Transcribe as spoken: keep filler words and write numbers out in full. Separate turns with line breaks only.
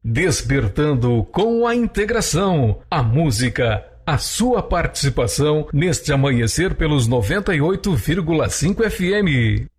Despertando com a integração, a música, a sua participação neste amanhecer pelos noventa e oito vírgula cinco F M.